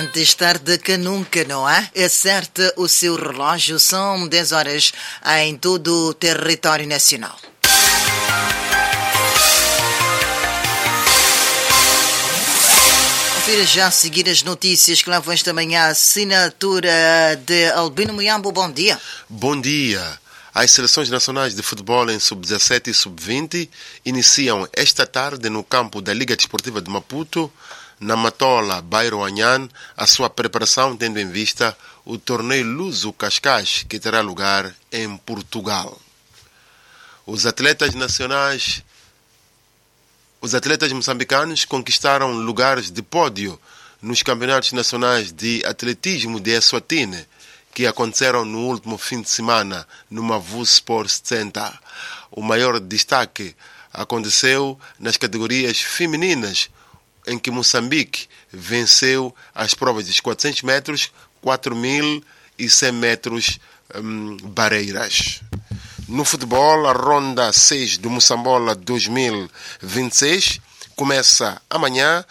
Antes tarde que nunca, não é? Acerte o seu relógio, são 10 horas em todo o território nacional. Confira já a seguir as notícias que levam esta manhã a assinatura de Albino Muyambo. Bom dia. Bom dia. As seleções nacionais de futebol em sub-17 e sub-20 iniciam esta tarde no campo da Liga Desportiva de Maputo, na Matola, bairro Anhan, a sua preparação tendo em vista o torneio Luso Cascais, que terá lugar em Portugal. Os atletas moçambicanos conquistaram lugares de pódio nos campeonatos nacionais de atletismo de Eswatini, que aconteceram no último fim de semana no Mavu Sports Center. O maior destaque aconteceu nas categorias femininas, em que Moçambique venceu as provas dos 400 metros, 4.000 e 100 metros barreiras. No futebol, a Ronda 6 do Moçambola 2026 começa amanhã